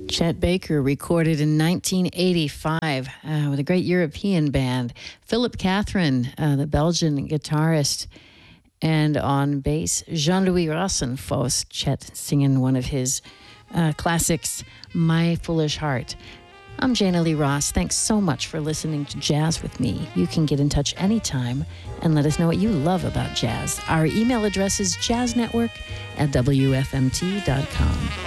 Chet Baker recorded in 1985 with a great European band. Philip Catherine, the Belgian guitarist, and on bass, Jean-Louis Rassenfoss. Chet singing one of his classics, My Foolish Heart. I'm Jana Lee Ross. Thanks so much for listening to Jazz with me. You can get in touch anytime and let us know what you love about jazz. Our email address is jazznetwork@wfmt.com.